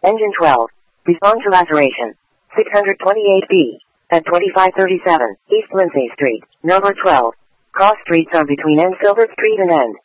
Engine 12. Respond to laceration. 628B. At 2537 East Lindsay Street, number 12. Cross streets are between N. Silver Street and N.